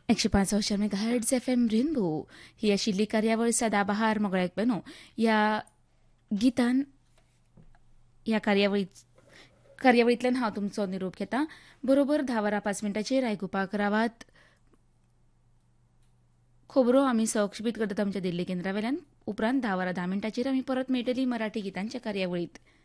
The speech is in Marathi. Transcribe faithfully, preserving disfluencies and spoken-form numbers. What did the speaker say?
एकशे पाच अंश मेगाहर्ट्ज एफ एम रेनबो ही आशिल्ली कार्यावळ सदाबहार मोगळ्याक बेनो ह्या गितान ह्या कार्यावळीत कार्यावळींतल्यान हांव तुमचो निरोप घेतां. बरोबर धा वरां पांच मिनटांचेर आयकुपाक रावात खबरो आमी सक्षबीत करतात आमच्या दिल्ली केंद्रा वयल्यान. उपरांत धा वरां धा मिनटांचेर आमी परत मेळटली मराठी गितांच्या कार्यावळीत.